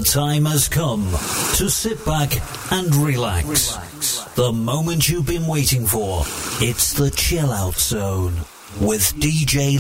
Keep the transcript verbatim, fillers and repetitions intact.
The time has come to sit back and relax. The moment you've been waiting for. It's the Chill Out Zone with D J